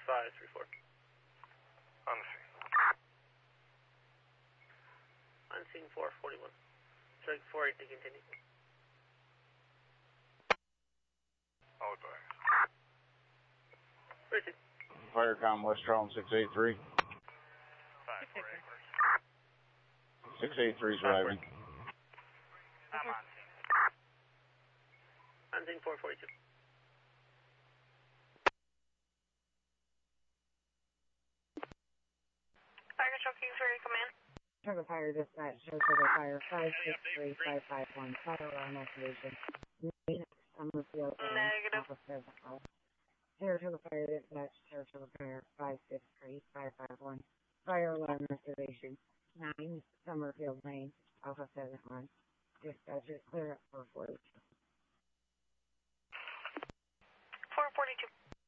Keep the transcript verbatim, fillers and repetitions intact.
five three four. On the scene. On scene four forty-one. Strike four eight to continue. All going. Proceed. Firecom West Charlton six eight three. five four eight. six eight three is arriving. I'm on scene. On scene four forty-two. Fire control, Kingsbury, command. Sugar Fire Dispatch, show Sugar Fire five six three five five one, fire alarm activation. Main Summerfield Lane, Negative. off of Pheasant House. Saratoga Fire Dispatch, Saratoga Fire five six three five five one, fire alarm activation. nine Summerfield Lane, off of Pheasant Run. Dispatchers clear up for forty-two. four forty-two.